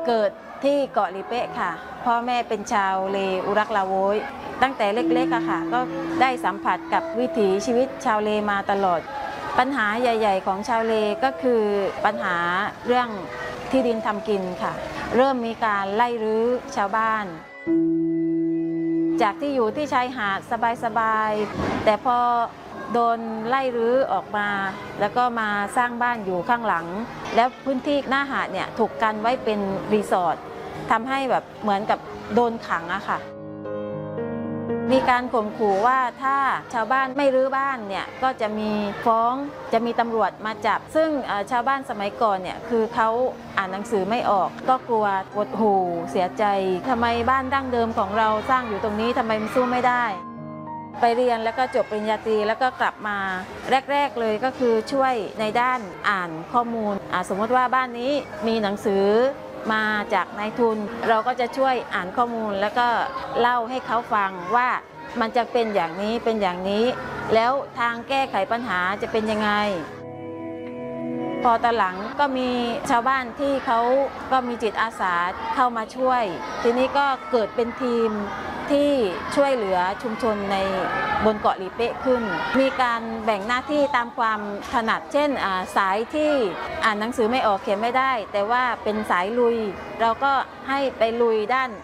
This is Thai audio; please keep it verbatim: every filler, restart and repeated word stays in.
เกิดที่เกาะหลีเป๊ะค่ะพ่อแม่เป็นชาวเลอุรักลาโวยตั้งแต่เล็กๆอะค่ะก็ได้สัมผัสกับวิถีชีวิตชาวเลมาตลอดปัญหาใหญ่ๆของชาวเลก็คือปัญหาเรื่องที่ดินทำกินค่ะเริ่มมีการไล่รื้อชาวบ้านจากที่อยู่ที่ชายหาดสบายๆแต่พอโดนไล่รื้อออกมาแล้วก็มาสร้างบ้านอยู่ข้างหลังแล้วพื้นที่หน้าหาดเนี่ยถูกกันไว้เป็นรีสอร์ททำให้แบบเหมือนกับโดนขังอะค่ะมีการข่มขู่ว่าถ้าชาวบ้านไม่รื้อบ้านเนี่ยก็จะมีฟ้องจะมีตำรวจมาจับซึ่งชาวบ้านสมัยก่อนเนี่ยคือเขาอ่านหนังสือไม่ออกก็กลัวหดหู่เสียใจทำไมบ้านดั้งเดิมของเราสร้างอยู่ตรงนี้ทำไมมันสู้ไม่ได้ไปเรียนแล้วก็จบปริญญาตรีแล้วก็กลับมาแรกๆเลยก็คือช่วยในด้านอ่านข้อมูลสมมติว่าบ้านนี้มีหนังสือมาจากนายทุนเราก็จะช่วยอ่านข้อมูลแล้วก็เล่าให้เขาฟังว่ามันจะเป็นอย่างนี้เป็นอย่างนี้แล้วทางแก้ไขปัญหาจะเป็นยังไงพอตอนหลังก็มีชาวบ้านที่เขาก็มีจิตอาสาเข้ามาช่วยทีนี้ก็เกิดเป็นทีมที่ช่วยเหลือชุมชนในบนเกาะหลีเป๊ะขึ้นมีการแบ่งหน้าที่ตามความถนัดเช่นสายที่อ่านหนังสือไม่ออกเขียนไม่ได้แต่ว่าเป็นสายลุยเราก็ให้ไปลุยด้าน